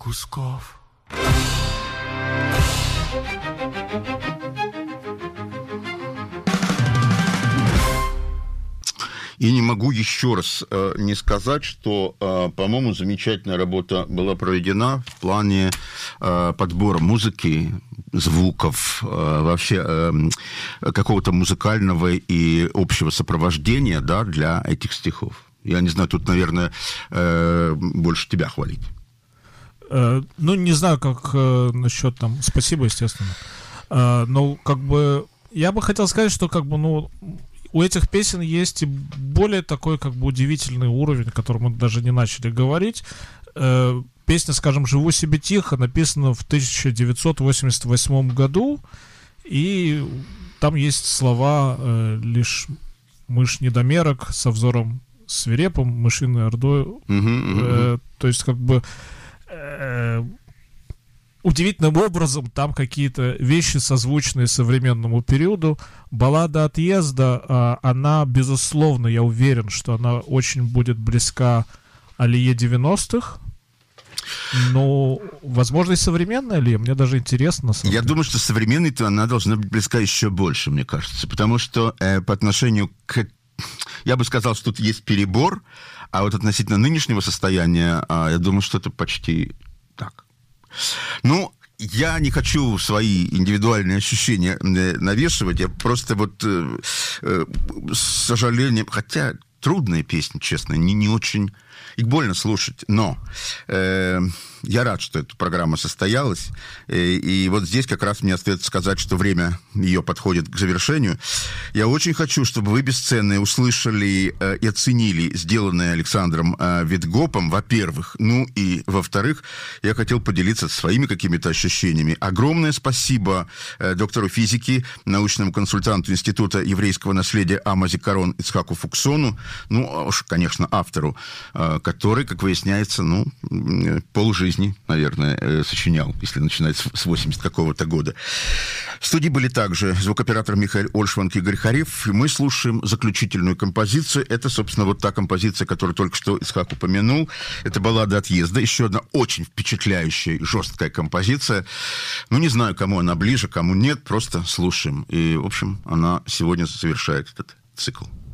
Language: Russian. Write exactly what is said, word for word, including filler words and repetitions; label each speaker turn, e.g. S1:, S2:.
S1: кусков. И не могу еще раз э, не сказать, что, э, по-моему, замечательная работа была проведена в плане э, подбора музыки, звуков, э, вообще э, какого-то музыкального и общего сопровождения, да, для этих стихов. Я не знаю, тут, наверное, э, больше тебя хвалить.
S2: Э, ну, не знаю, как э, насчет там... Спасибо, естественно. Э, но, как бы, я бы хотел сказать, что, как бы, ну... У этих песен есть и более такой, как бы, удивительный уровень, о котором мы даже не начали говорить. Э, песня, скажем, «Живу себе тихо» написана в тысяча девятьсот восемьдесят восьмом году, и там есть слова э, «Лишь мышь недомерок со взором свирепым, мышиной ордой». Uh-huh, uh-huh. Э, то есть, как бы... Э, удивительным образом там какие-то вещи, созвучные современному периоду. Баллада отъезда, она, безусловно, я уверен, что она очень будет близка Алие девяностых. Но, возможно, и современная Алия. Мне даже интересно.
S1: Я деле. думаю, что современной-то она должна быть близка еще больше, мне кажется. Потому что э, по отношению к... Я бы сказал, что тут есть перебор, а вот относительно нынешнего состояния, э, я думаю, что это почти так. Ну, я не хочу свои индивидуальные ощущения навешивать, я просто вот э, э, с сожалением, хотя трудная песня, честно, не, не очень, их больно слушать, но э, я рад, что эта программа состоялась, и, и вот здесь как раз мне остается сказать, что время ее подходит к завершению. Я очень хочу, чтобы вы, бесценные, услышали э, и оценили сделанное Александром э, Витгопом, во-первых, ну и во-вторых, я хотел поделиться своими какими-то ощущениями. Огромное спасибо э, доктору физики, научному консультанту Института еврейского наследия Ама Зикарон Ицхаку Фуксону, ну уж, конечно, автору, э, который, как выясняется, ну, полжизни, наверное, сочинял, если начинать с восемьдесят какого-то года. В студии были также звукооператор Михаил Ольшванг и Игорь Хариф, и мы слушаем заключительную композицию. Это, собственно, вот та композиция, которую только что Ицхак упомянул. Это баллада отъезда. Еще одна очень впечатляющая, жесткая композиция. Ну, не знаю, кому она ближе, кому нет, просто слушаем. И, в общем, она сегодня завершает этот цикл.